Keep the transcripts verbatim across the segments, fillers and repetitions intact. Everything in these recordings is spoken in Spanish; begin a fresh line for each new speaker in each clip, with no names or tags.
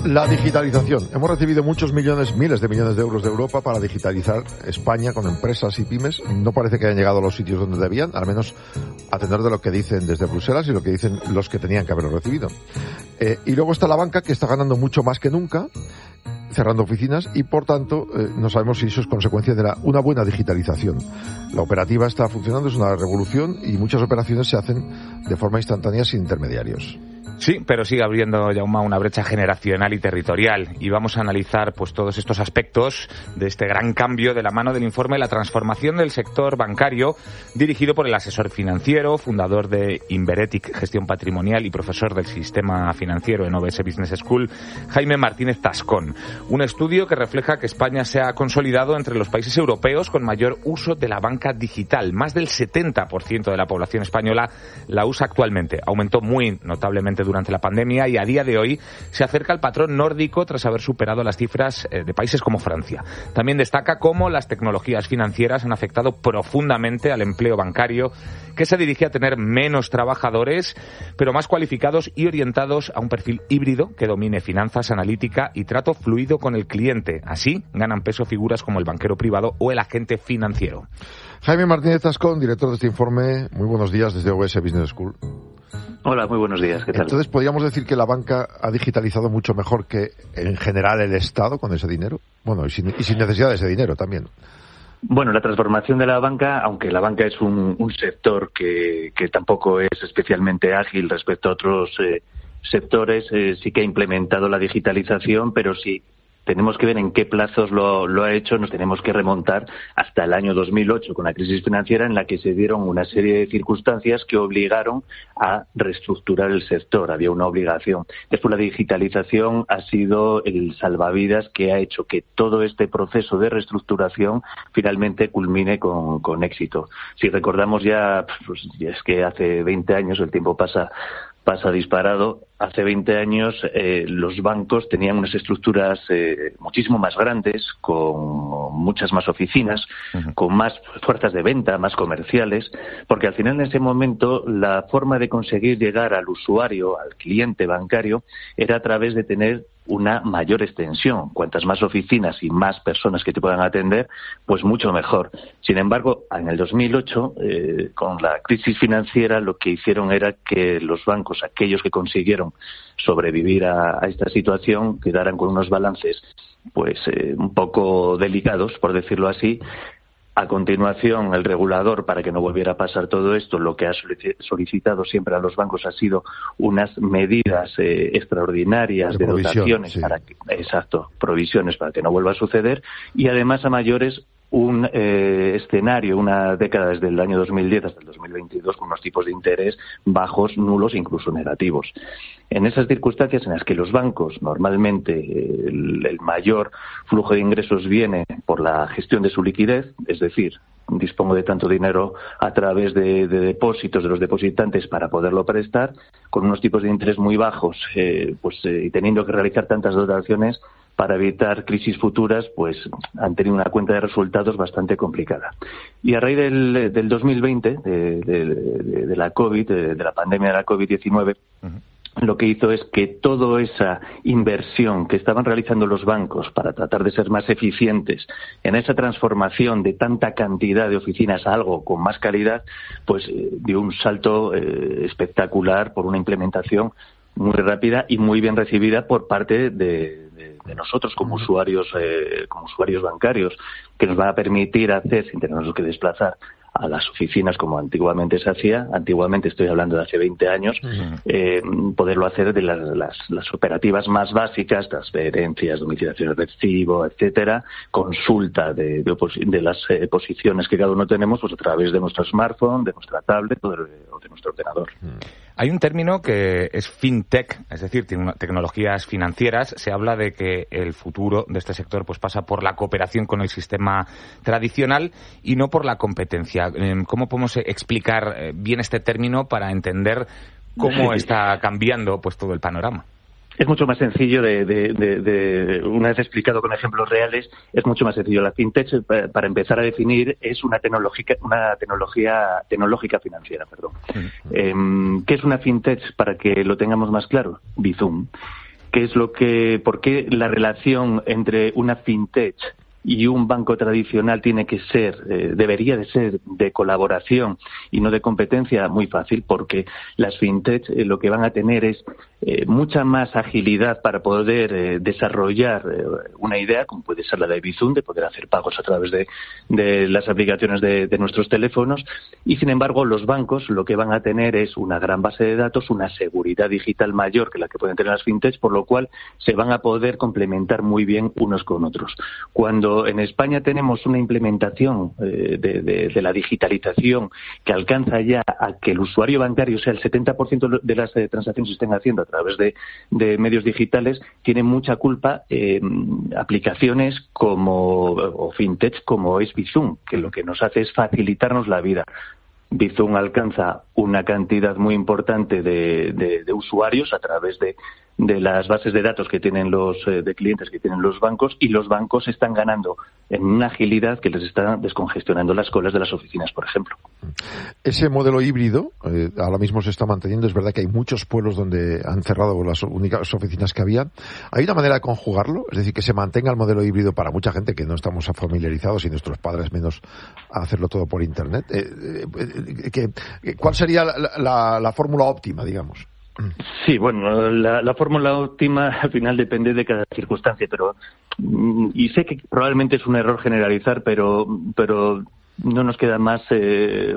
La digitalización. Hemos recibido muchos millones, miles de millones de euros de Europa para digitalizar España con empresas y pymes. No parece que hayan llegado a los sitios donde debían, al menos a tenor de lo que dicen desde Bruselas y lo que dicen los que tenían que haberlo recibido. Eh, y luego está la banca, que está ganando mucho más que nunca, cerrando oficinas, y por tanto eh, no sabemos si eso es consecuencia de la, una buena digitalización. La operativa está funcionando, es una revolución, y muchas operaciones se hacen de forma instantánea sin intermediarios.
Sí, pero sigue abriendo, Jaume, una brecha generacional y territorial. Y vamos a analizar pues todos estos aspectos de este gran cambio de la mano del informe La transformación del sector bancario, dirigido por el asesor financiero, fundador de Inveretic Gestión Patrimonial y profesor del sistema financiero en O B S Business School, Jaime Martínez Tascón. Un estudio que refleja que España se ha consolidado entre los países europeos con mayor uso de la banca digital. Más del setenta por ciento de la población española la usa actualmente. Aumentó muy notablemente durante la pandemia y a día de hoy se acerca al patrón nórdico tras haber superado las cifras de países como Francia. También destaca cómo las tecnologías financieras han afectado profundamente al empleo bancario, que se dirige a tener menos trabajadores, pero más cualificados y orientados a un perfil híbrido que domine finanzas, analítica y trato fluido con el cliente. Así ganan peso figuras como el banquero privado o el agente financiero.
Jaime Martínez Tascón, director de este informe. Muy buenos días desde O B S Business School.
Hola, muy buenos días. ¿Qué tal?
Entonces, ¿podríamos decir que la banca ha digitalizado mucho mejor que, en general, el Estado con ese dinero? Bueno, y sin, y sin necesidad de ese dinero también.
Bueno, la transformación de la banca, aunque la banca es un, un sector que, que tampoco es especialmente ágil respecto a otros eh, sectores, eh, sí que ha implementado la digitalización, pero sí tenemos que ver en qué plazos lo, lo ha hecho. Nos tenemos que remontar hasta el año dos mil ocho, con la crisis financiera, en la que se dieron una serie de circunstancias que obligaron a reestructurar el sector. Había una obligación. Después, la digitalización ha sido el salvavidas que ha hecho que todo este proceso de reestructuración finalmente culmine con, con éxito. Si recordamos ya, pues, es que hace veinte años, el tiempo pasa pasa disparado. Hace veinte años eh, los bancos tenían unas estructuras eh, muchísimo más grandes, con muchas más oficinas, uh-huh. con más fuerzas de venta, más comerciales, porque al final, en ese momento, la forma de conseguir llegar al usuario, al cliente bancario, era a través de tener una mayor extensión. Cuantas más oficinas y más personas que te puedan atender, pues mucho mejor. Sin embargo, en el dos mil ocho, eh, con la crisis financiera, lo que hicieron era que los bancos, aquellos que consiguieron sobrevivir a, a esta situación, quedaran con unos balances pues eh, un poco delicados, por decirlo así. A continuación, el regulador, para que no volviera a pasar todo esto, lo que ha solicitado siempre a los bancos ha sido unas medidas eh, extraordinarias de, de dotaciones, sí. para que, exacto, provisiones para que no vuelva a suceder, y además, a mayores, un eh, escenario, una década desde el año dos mil diez hasta el dos mil veintidós, con unos tipos de interés bajos, nulos, incluso negativos. En esas circunstancias en las que los bancos, normalmente el, el mayor flujo de ingresos viene por la gestión de su liquidez, es decir, dispongo de tanto dinero a través de, de depósitos de los depositantes para poderlo prestar, con unos tipos de interés muy bajos, eh, pues eh, y teniendo que realizar tantas dotaciones para evitar crisis futuras, pues han tenido una cuenta de resultados bastante complicada. Y a raíz del, del dos mil veinte, de, de, de, de la COVID, de, de la pandemia de la COVID diecinueve, uh-huh. lo que hizo es que toda esa inversión que estaban realizando los bancos para tratar de ser más eficientes en esa transformación de tanta cantidad de oficinas a algo con más calidad, pues eh, dio un salto eh, espectacular por una implementación muy rápida y muy bien recibida por parte de, de, de nosotros como usuarios, eh, como usuarios bancarios, que nos va a permitir hacer, sin tenernos que desplazar a las oficinas como antiguamente se hacía, antiguamente estoy hablando de hace veinte años, uh-huh. eh, poderlo hacer de las, las, las operativas más básicas, transferencias, domiciliación de recibo, etcétera, consulta de, de, opos- de las eh, posiciones que cada uno tenemos, pues a través de nuestro smartphone, de nuestra tablet o de, o de nuestro ordenador.
Hay un término que es fintech, es decir, tecnologías financieras. Se habla de que el futuro de este sector pues pasa por la cooperación con el sistema tradicional y no por la competencia. ¿Cómo podemos explicar bien este término para entender cómo está cambiando pues todo el panorama?
Es mucho más sencillo, de, de, de, de una vez explicado con ejemplos reales, es mucho más sencillo. La fintech, para empezar a definir, es una tecnología, una tecnología tecnológica financiera, perdón. Uh-huh. Eh, ¿Qué es una fintech? Para que lo tengamos más claro, Bizum. ¿qué es lo que, por qué la relación entre una fintech y un banco tradicional tiene que ser, eh, debería de ser de colaboración y no de competencia? Muy fácil, porque las fintech eh, lo que van a tener es eh, mucha más agilidad para poder eh, desarrollar eh, una idea, como puede ser la de Bizum, de poder hacer pagos a través de, de las aplicaciones de, de nuestros teléfonos, y sin embargo los bancos lo que van a tener es una gran base de datos, una seguridad digital mayor que la que pueden tener las fintech, por lo cual se van a poder complementar muy bien unos con otros. Cuando en España tenemos una implementación eh, de, de, de la digitalización que alcanza ya a que el usuario bancario, o sea, el setenta por ciento de las eh, transacciones se estén haciendo a través de, de medios digitales, tiene mucha culpa eh, aplicaciones como o fintech como es Bizum, que lo que nos hace es facilitarnos la vida. Bizum alcanza una cantidad muy importante de, de, de usuarios a través de, de las bases de datos que tienen los eh, de clientes que tienen los bancos, y los bancos están ganando en una agilidad que les está descongestionando las colas de las oficinas, por ejemplo.
Ese modelo híbrido eh, ahora mismo se está manteniendo. Es verdad que hay muchos pueblos donde han cerrado las únicas oficinas que había. ¿Hay una manera de conjugarlo? Es decir, que se mantenga el modelo híbrido para mucha gente que no estamos familiarizados, y nuestros padres menos, a hacerlo todo por Internet. Eh, eh, que, ¿Cuál sería la, la, la fórmula óptima, digamos?
Sí, bueno, la, la fórmula óptima al final depende de cada circunstancia, pero y sé que probablemente es un error generalizar, pero pero no nos queda más eh,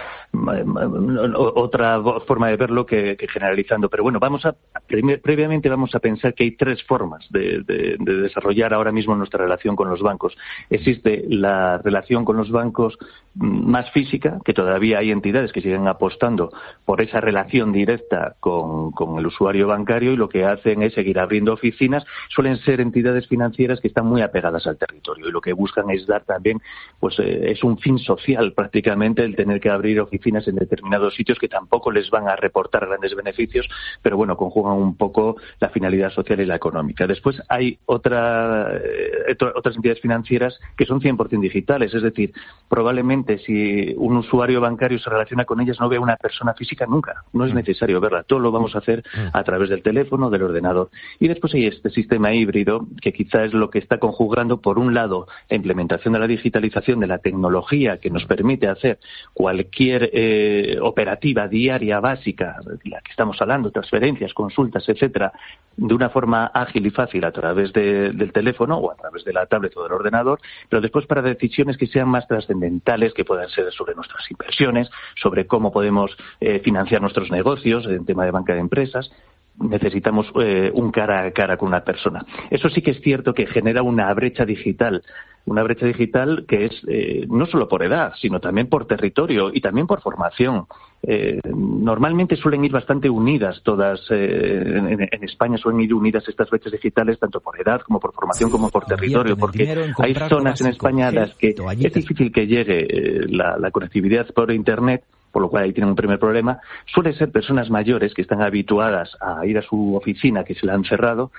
otra forma de verlo que, que generalizando. Pero bueno, vamos a previamente vamos a pensar que hay tres formas de, de, de desarrollar ahora mismo nuestra relación con los bancos. Existe la relación con los bancos más física, que todavía hay entidades que siguen apostando por esa relación directa con, con el usuario bancario, y lo que hacen es seguir abriendo oficinas. Suelen ser entidades financieras que están muy apegadas al territorio, y lo que buscan es dar también, pues eh, es un fin social prácticamente el tener que abrir oficinas en determinados sitios que tampoco les van a reportar grandes beneficios, pero bueno, conjugan un poco la finalidad social y la económica. Después hay otra, eh, otras entidades financieras que son cien por ciento digitales, es decir, probablemente si un usuario bancario se relaciona con ellas no ve a una persona física nunca, no es necesario verla, todo lo vamos a hacer a través del teléfono, del ordenador. Y después hay este sistema híbrido que quizá es lo que está conjugando, por un lado, la implementación de la digitalización, de la tecnología que nos permite hacer cualquier eh, operativa diaria básica, la que estamos hablando, transferencias, consultas, etcétera, de una forma ágil y fácil a través de, del teléfono o a través de la tablet o del ordenador, pero después para decisiones que sean más trascendentales, que puedan ser sobre nuestras inversiones, sobre cómo podemos eh, financiar nuestros negocios en tema de banca de empresas, necesitamos eh, un cara a cara con una persona. Eso sí que es cierto que genera una brecha digital, una brecha digital que es eh, no solo por edad, sino también por territorio y también por formación. Eh, normalmente suelen ir bastante unidas todas, eh, en, en España suelen ir unidas estas brechas digitales tanto por edad como por formación como por territorio, porque hay zonas en España a las que es difícil que llegue eh, la, la conectividad por Internet, por lo cual ahí tienen un primer problema. Suelen ser personas mayores que están habituadas a ir a su oficina, que se la han cerrado,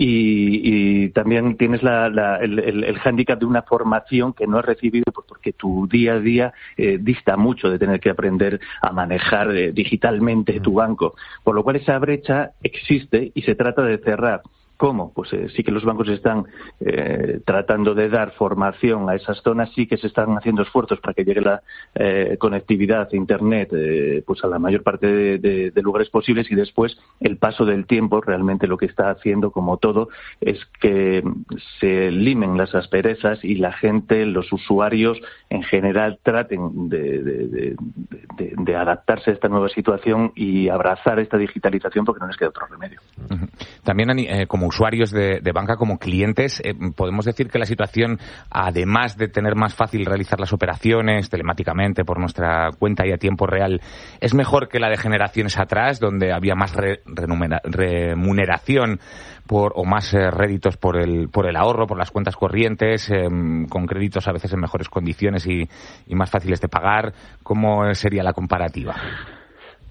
y, y también tienes la, la, el, el, el hándicap de una formación que no has recibido, pues porque tu día a día eh, dista mucho de tener que aprender a manejar eh, digitalmente tu banco, por lo cual esa brecha existe y se trata de cerrar. ¿Cómo? Pues eh, sí que los bancos están eh, tratando de dar formación a esas zonas, sí que se están haciendo esfuerzos para que llegue la eh, conectividad a Internet eh, pues a la mayor parte de, de, de lugares posibles, y después el paso del tiempo realmente lo que está haciendo, como todo, es que se limen las asperezas y la gente, los usuarios en general, traten de, de, de, de, de adaptarse a esta nueva situación y abrazar esta digitalización, porque no les queda otro remedio.
También eh, como usuarios de, de banca, como clientes, eh, podemos decir que la situación, además de tener más fácil realizar las operaciones telemáticamente por nuestra cuenta y a tiempo real, es mejor que la de generaciones atrás, donde había más re, renumera, remuneración por, o más eh, réditos por el, por el ahorro, por las cuentas corrientes, eh, con créditos a veces en mejores condiciones y, y más fáciles de pagar. ¿Cómo sería la comparativa?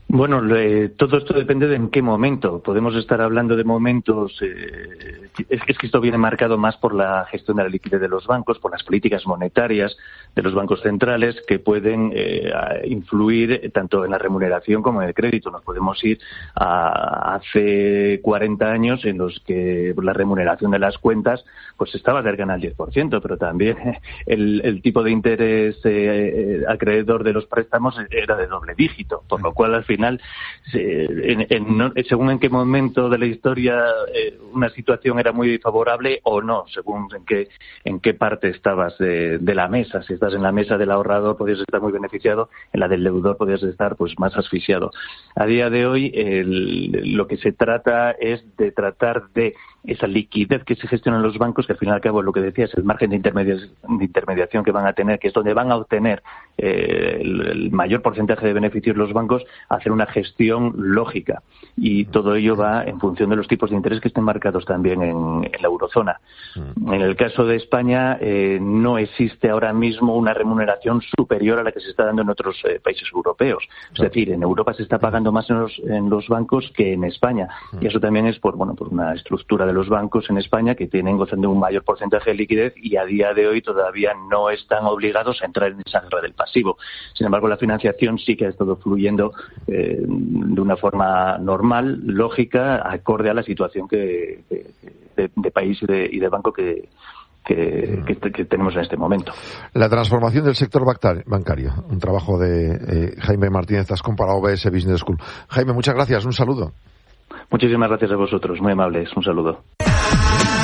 Bueno, eh, todo esto depende de en qué momento. Podemos estar hablando de momentos... Eh, es, es que esto viene marcado más por la gestión de la liquidez de los bancos, por las políticas monetarias de los bancos centrales que pueden eh, influir tanto en la remuneración como en el crédito. Nos podemos ir a hace cuarenta años en los que la remuneración de las cuentas pues estaba cercana al diez por ciento, pero también el, el tipo de interés eh, acreedor de los préstamos era de doble dígito, por lo cual al final, en, en, según en qué momento de la historia eh, una situación era muy favorable o no, según en qué en qué parte estabas de, de la mesa. Si estás en la mesa del ahorrador podías estar muy beneficiado, en la del deudor podías estar pues más asfixiado. A día de hoy el, lo que se trata es de tratar de esa liquidez que se gestiona en los bancos, que al fin y al cabo lo que decías, el margen de, intermedia- de intermediación que van a tener, que es donde van a obtener eh, el, el mayor porcentaje de beneficios los bancos, hacer una gestión lógica. Y todo ello va en función de los tipos de interés que estén marcados también en, en la eurozona. Mm. En el caso de España, eh, no existe ahora mismo una remuneración superior a la que se está dando en otros eh, países europeos. Es claro. decir, en Europa se está pagando más en los, en los bancos que en España. Mm. Y eso también es por, bueno, por una estructura de los bancos en España que tienen gozando un mayor porcentaje de liquidez y a día de hoy todavía no están obligados a entrar en esa guerra del pasivo. Sin embargo, la financiación sí que ha estado fluyendo eh, de una forma normal, lógica, acorde a la situación que, que de, de país y de, y de banco que, que, que, que tenemos en este momento.
La transformación del sector bancario, un trabajo de eh, Jaime Martínez Tascón para O B S Business School. Jaime, muchas gracias, un saludo.
Muchísimas gracias a vosotros, muy amables, un saludo.